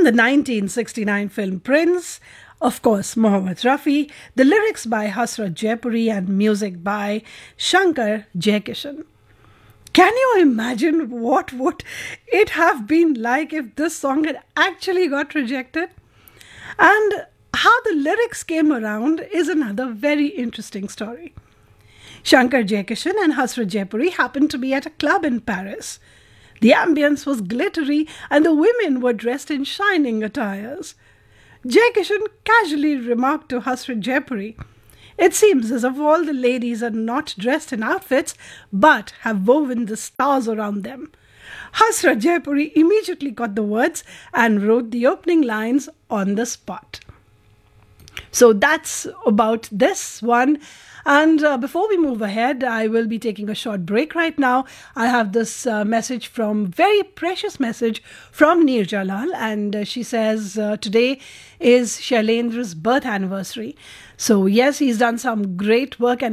From the 1969 film Prince, of course, Mohammad Rafi, the lyrics by Hasrat Jaipuri and music by Shankar Jaikishan. Can you imagine what would it have been like if this song had actually got rejected? And how the lyrics came around is another very interesting story. Shankar Jaikishan and Hasrat Jaipuri happened to be at a club in Paris. The ambience was glittery and the women were dressed in shining attires. Jaikishan casually remarked to Hasrat Jaipuri, "It seems as if all the ladies are not dressed in outfits but have woven the stars around them." Hasrat Jaipuri immediately caught the words and wrote the opening lines on the spot. So that's about this one. And before we move ahead, I will be taking a short break right now. I have this very precious message from Neer Jalal, and she says today is Shailendra's birth anniversary. So yes, he's done some great work, and